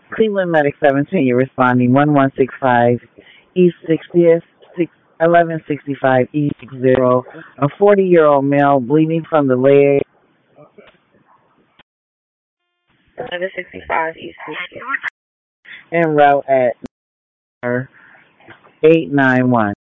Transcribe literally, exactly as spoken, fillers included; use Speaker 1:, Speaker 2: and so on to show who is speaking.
Speaker 1: Cleveland Medic seventeen, you're responding one one six five East sixtieth, eleven sixty-five East sixty. A forty-year-old male bleeding from the leg.
Speaker 2: eleven sixty-five East sixtieth.
Speaker 1: En route at eight nine one.